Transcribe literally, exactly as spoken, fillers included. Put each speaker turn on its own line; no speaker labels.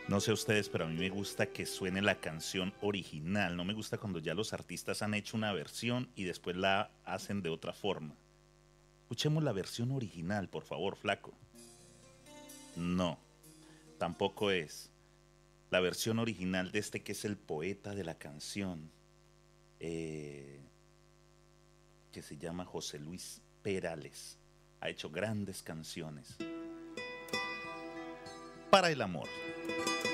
No sé ustedes, pero a mí me gusta que suene la canción original. No me gusta cuando ya los artistas han hecho una versión y después la hacen de otra forma. Escuchemos la versión original, por favor, flaco. No, tampoco es. La versión original de este que es el poeta de la canción, eh, que se llama José Luis Perales. Ha hecho grandes canciones para el amor.